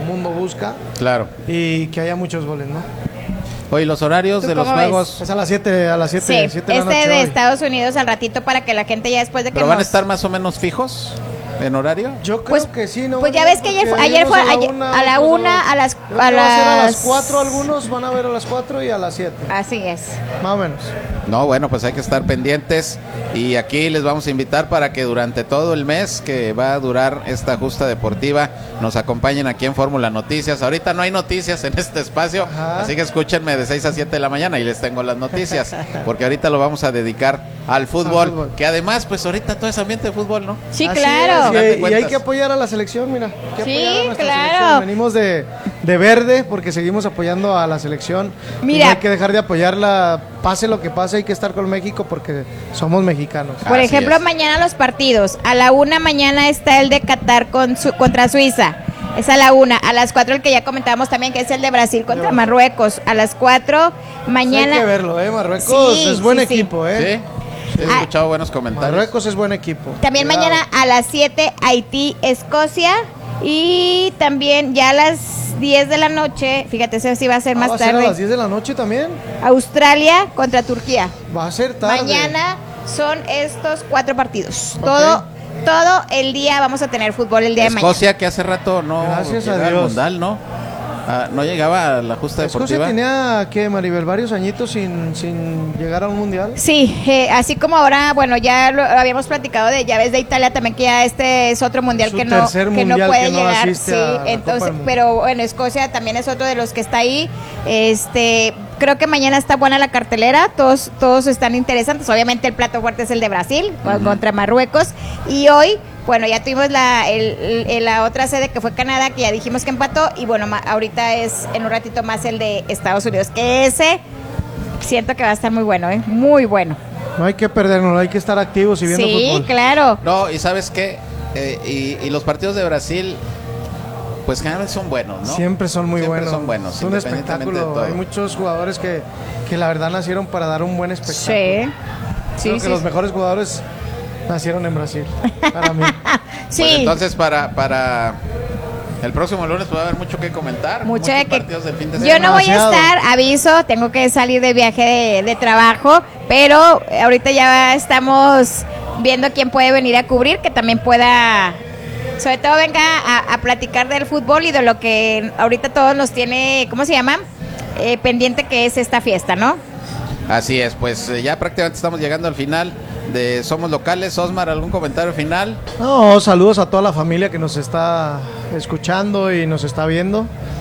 mundo busca. Claro. Y que haya muchos goles, ¿no? Oye, los horarios de los juegos. Es a las 7, Sí, 7 de la noche de hoy. Estados Unidos al ratito para que la gente ya después de que ¿Pero van a estar más o menos fijos en horario? Yo creo que sí, ¿no? Pues ya ves que ayer fue a la 1, a las 4, algunos van a ver a las 4 y a las 7. Así es. Más o menos. No, bueno, pues hay que estar pendientes y aquí les vamos a invitar para que durante todo el mes que va a durar esta justa deportiva nos acompañen aquí en Fórmula Noticias. Ahorita no hay noticias en este espacio, Ajá. Así que escúchenme de 6 a 7 de la mañana y les tengo las noticias, porque ahorita lo vamos a dedicar al fútbol, que además pues ahorita todo es ambiente de fútbol, ¿no? Sí, Así claro. es, y hay que apoyar a la selección, mira. Hay que Sí, apoyar a nuestra claro. selección. Venimos de verde porque seguimos apoyando a la selección. Mira. No hay que dejar de apoyarla, pase lo que pase, hay que estar con México porque somos mexicanos. Por Así ejemplo, es. mañana los partidos. A la 1 mañana está el de Qatar contra Suiza. Es a la 1. A las 4 el que ya comentábamos también, que es el de Brasil contra Marruecos. A las 4 mañana. Hay que verlo, Marruecos Sí, es buen sí, equipo, Sí, he escuchado buenos comentarios. Marruecos es buen equipo. También Cuidado. mañana a las 7 Haití, Escocia. Y también ya a las 10 de la noche, fíjate, eso sí va a ser más ¿Va a ser tarde. a las 10 de la noche también? Australia contra Turquía. Va a ser tarde. Mañana son estos 4 partidos. Ok. Todo el día vamos a tener fútbol el día de mañana. Escocia, que hace rato no Gracias a llegaba al Dios. mundial, ¿no? No llegaba a la justa Escocia deportiva. tenía, ¿qué, Maribel? Varios añitos sin llegar a un mundial. Sí, así como ahora, bueno, ya lo habíamos platicado de llaves de Italia también, que ya este es otro mundial Su que no tercer puede mundial que no llegar. asiste Sí, a la Copa entonces, del Mundo. pero bueno, Escocia también es otro de los que está ahí. Creo que mañana está buena la cartelera, todos están interesantes. Obviamente el plato fuerte es el de Brasil contra Marruecos, y hoy, bueno, ya tuvimos la otra sede que fue Canadá, que ya dijimos que empató, y bueno, ahorita es en un ratito más el de Estados Unidos, que ese siento que va a estar muy bueno, muy bueno. No hay que perdernos, hay que estar activos y viendo Sí, fútbol. claro. No, y ¿sabes qué? Y los partidos de Brasil, pues generalmente son buenos, ¿no? Siempre son muy Siempre buenos. son buenos, Es un independientemente de espectáculo. todo. Hay muchos jugadores que la verdad nacieron para dar un buen espectáculo. Sí. Creo que los mejores jugadores nacieron en Brasil, para mí. Sí. Pues entonces para el próximo lunes puede haber mucho que comentar. Mucho muchos de que partidos del fin de yo semana. no voy a Demasiado. estar, aviso, tengo que salir de viaje de trabajo, pero ahorita ya estamos viendo quién puede venir a cubrir, que también pueda, sobre todo venga a platicar del fútbol y de lo que ahorita todos nos tiene, ¿cómo se llama? Pendiente, que es esta fiesta, ¿no? Así es, pues ya prácticamente estamos llegando al final de Somos Locales. Osmar, ¿algún comentario final? No, saludos a toda la familia que nos está escuchando y nos está viendo.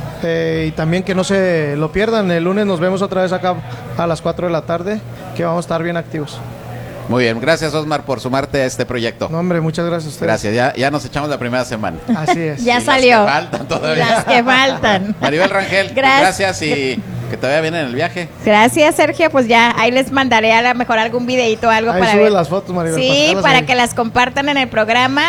Y también que no se lo pierdan. El lunes nos vemos otra vez acá a las 4 de la tarde, que vamos a estar bien activos. Muy bien, gracias Osmar por sumarte a este proyecto. No, hombre, muchas gracias a ustedes. Gracias, ya nos echamos la primera semana. Así es. Ya Y salió. Las que faltan todavía. Las que faltan. Maribel Rangel, gracias y que te vaya bien en el viaje. Gracias, Sergio, pues ya ahí les mandaré a lo mejor algún videito o algo Ahí para sube ver. las fotos, Maribel. Sí, sacarlas para ahí. que las compartan en el programa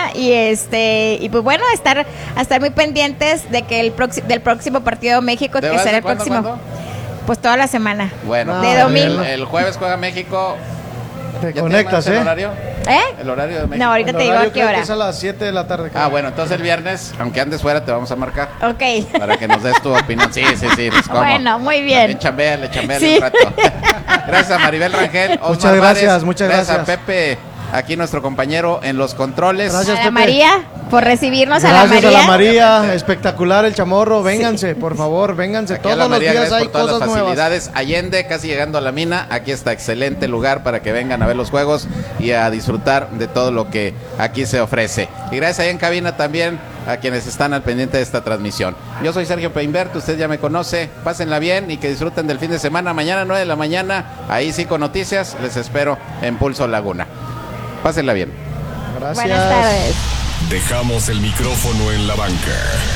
y pues bueno, a estar muy pendientes de que del próximo partido de México, ¿Te que vas será de el cuándo, próximo, cuándo? pues toda la semana. Bueno, No, de domingo. el jueves juega México. Te ¿Ya conectas, tienes el ¿eh? horario? ¿Eh? ¿El horario de México? No, ahorita El te digo horario a qué creo que hora. es a las 7 de la tarde. creo. Ah, bueno, entonces el viernes, aunque andes fuera, te vamos a marcar. Ok. Para que nos des tu opinión. Sí, pues cómo. Bueno, muy bien. También chambeale Sí. un rato. Gracias a Maribel Rangel. Osmar Muchas gracias, Vares. muchas Gracias a gracias. Pepe, aquí nuestro compañero en los controles. Gracias, A la Pepe. María, por recibirnos Gracias a la María. María, espectacular el chamorro, vénganse, por favor, vénganse, Aquí a la todos los María, días gracias hay por todas cosas las nuevas. facilidades. Allende, casi llegando a la mina, aquí está excelente lugar para que vengan a ver los juegos y a disfrutar de todo lo que aquí se ofrece. Y gracias ahí en cabina también a quienes están al pendiente de esta transmisión. Yo soy Sergio Peinbert, usted ya me conoce, pásenla bien y que disfruten del fin de semana. Mañana 9 de la mañana, ahí sí con noticias, les espero en Pulso Laguna. Pásenla bien. Gracias. Buenas tardes. Dejamos el micrófono en la banca.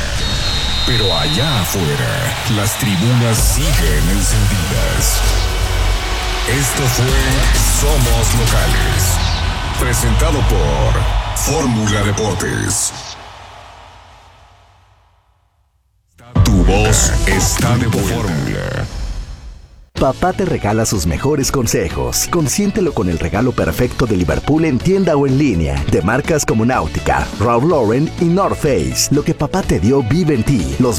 Pero allá afuera, las tribunas siguen encendidas. Esto fue Somos Locales. Presentado por Fórmula Deportes. Tu voz está de Fórmula. Papá te regala sus mejores consejos. Consiéntelo con el regalo perfecto de Liverpool en tienda o en línea. De marcas como Náutica, Ralph Lauren y North Face. Lo que papá te dio vive en ti. Los